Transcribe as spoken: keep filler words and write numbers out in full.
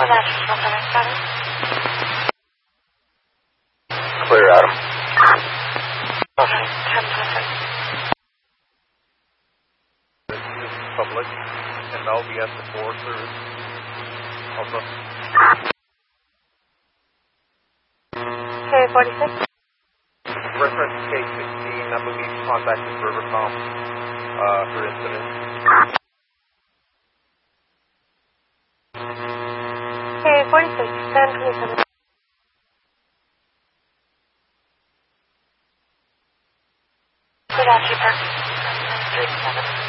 Clear, Adam. Okay, ten percent. Public and L B S support service. Also. K forty-six. Reference K sixteen, I believe contacted Rivercom uh, for incident. K forty-six, ten twenty-seven. Good afternoon, Park. three seven.